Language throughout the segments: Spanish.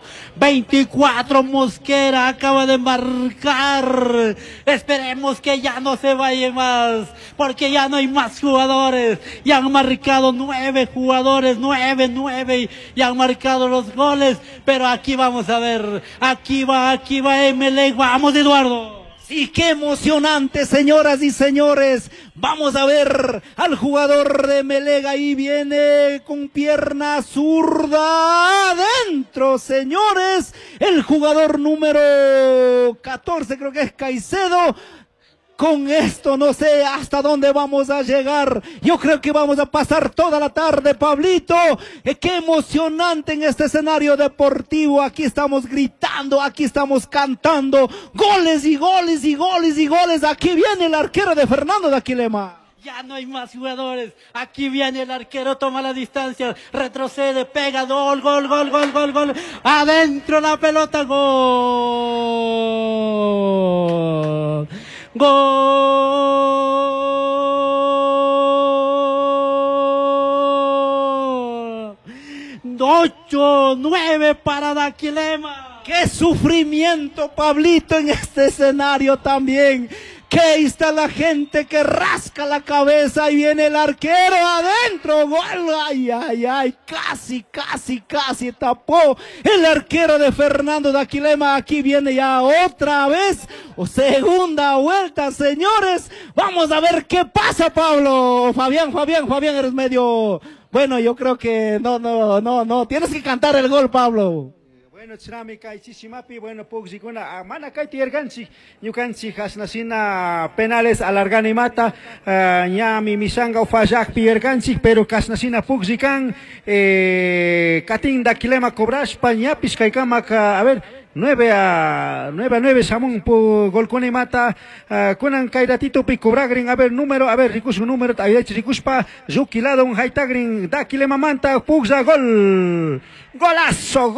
24 Mosquera acaba de marcar. Esperemos que ya no se vaya más, porque ya no hay más jugadores. Ya han marcado 9 jugadores, 9, y han marcado los goles. Pero aquí vamos a ver, aquí va Emelec. Vamos, Eduardo. Sí, qué emocionante, señoras y señores. Vamos a ver al jugador de Emelec. Ahí viene con pierna zurda adentro, señores. El jugador número 14, creo que es Caicedo. Con esto no sé hasta dónde vamos a llegar. Yo creo que vamos a pasar toda la tarde, Pablito. Qué emocionante en este escenario deportivo. Aquí estamos gritando, aquí estamos cantando. Goles y goles y goles y goles. Aquí viene el arquero de Fernando de Aquilema. Ya no hay más jugadores. Aquí viene el arquero, toma la distancia, retrocede, pega, gol. Adentro la pelota, gol. Gol. 8-9 para Daquilema. Qué sufrimiento, Pablito, en este escenario también. Que ahí está la gente que rasca la cabeza y viene el arquero adentro. Gol. Ay. Casi tapó el arquero de Fernando de Aquilema. Aquí viene ya otra vez. Segunda vuelta, señores. Vamos a ver qué pasa, Pablo. Fabián, eres medio... Bueno, yo creo que no. Tienes que cantar el gol, Pablo. Bueno, tsunami kai chichimapi, bueno, pugzikuna, mana kai tierganchi, yukanchi hasnasina penales alargani mata, ñami misanga o fajak pierganchi, pero kasnasina pugzikan, katinda kilema cobrashpa, ñapis kaikama, a ver, 9-9 Samun golcone mata kunan kairatito pi cobragrin a ver número ricus número ricuspa zukilado un haitagrin dakilema manta pugza golazo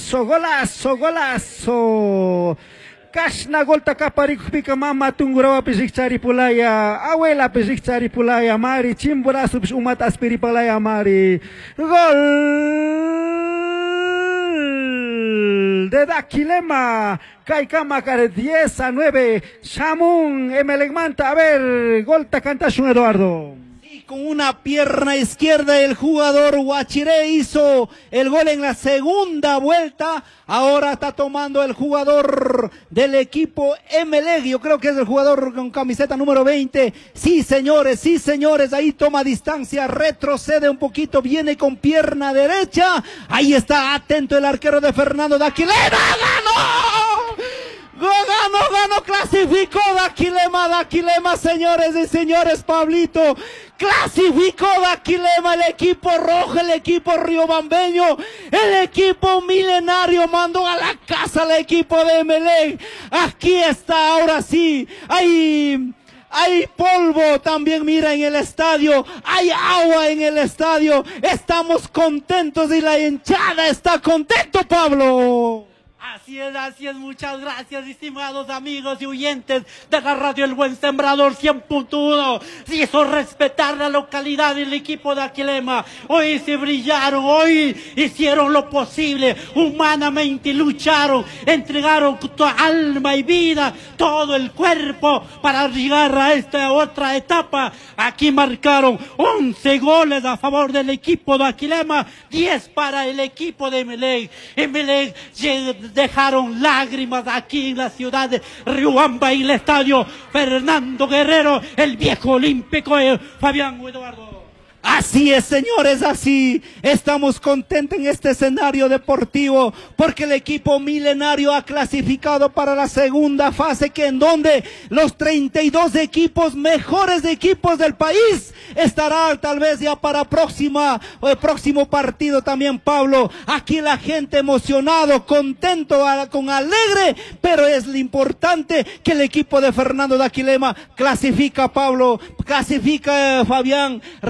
Kasna golta kaparik pika mama tunggurawa pisik cari pulaya awela pisik cari pulaya mari cimburasu pis umat aspiri pulaya mari gol de Daquilema, Kaikama 10-9, Samun Emelec manta, a ver, gol Tacantasun Eduardo. Con una pierna izquierda el jugador Guachiré hizo el gol en la segunda vuelta. Ahora está tomando el jugador del equipo Emelec. Yo creo que es el jugador con camiseta número 20. Sí, señores. Ahí toma distancia, retrocede un poquito, viene con pierna derecha. Ahí está atento el arquero de Fernando Daquilema. ¡Ganó! Clasificó Daquilema, señores y señores, Pablito. Clasificó Daquilema, el equipo rojo, el equipo riobambeño, el equipo milenario mandó a la casa al equipo de Emelec. Aquí está, ahora sí. Hay polvo también, mira, en el estadio. Hay agua en el estadio. Estamos contentos y la hinchada está contento, Pablo. Así es, muchas gracias, estimados amigos y oyentes de la radio El Buen Sembrador 100.1. Se hizo respetar la localidad del equipo de Aquilema. Hoy se brillaron, hoy hicieron lo posible, humanamente lucharon, entregaron tu alma y vida, todo el cuerpo para llegar a esta otra etapa. Aquí marcaron 11 goles a favor del equipo de Aquilema, 10 para el equipo de Emelec. Emelec dejaron lágrimas aquí en la ciudad de Riobamba y el estadio Fernando Guerrero, el viejo olímpico, Fabián Eduardo. Así es, señores, así estamos contentos en este escenario deportivo porque el equipo milenario ha clasificado para la segunda fase, que en donde los 32 mejores equipos del país estarán tal vez ya para el próximo partido también, Pablo. Aquí la gente emocionado, contento, con alegre, pero es lo importante que el equipo de Fernando Daquilema clasifica, Pablo, clasifica, Fabián. Radio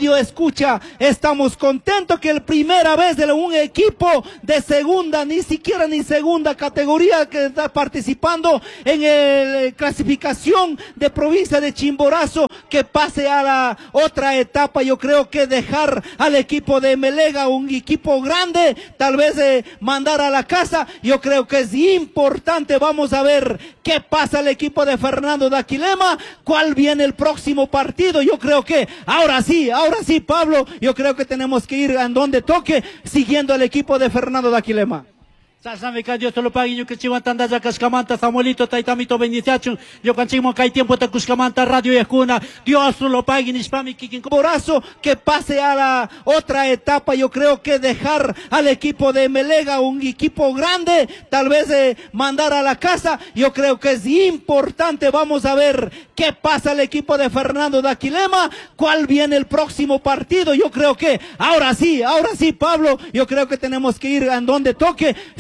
Radio Escucha, estamos contentos que la primera vez de un equipo de segunda, ni siquiera ni segunda categoría que está participando en la clasificación de provincia de Chimborazo, que pase a la otra etapa. Yo creo que dejar al equipo de Melega, un equipo grande, tal vez mandar a la casa, yo creo que es importante. Vamos a ver qué pasa el equipo de Fernando de Aquilema, cuál viene el próximo partido. Yo creo que ahora sí, Pablo, yo creo que tenemos que ir a donde toque, siguiendo al equipo de Fernando de Aquilema. Salsame ka Dios te lo pague, yo que chivan tanda ya cascamanta, Samuelito, taitamito, bendición, yo canchimo que hay tiempo te cuscamanta, radio y escuna, Dios te lo pague, nispami, kikin. Borazo, que pase a la otra etapa. Yo creo que dejar al equipo de Melega, un equipo grande, tal vez mandar a la casa, yo creo que es importante. Vamos a ver qué pasa el equipo de Fernando de Aquilema, cuál viene el próximo partido. Yo creo que ahora sí, Pablo, yo creo que tenemos que ir a donde toque,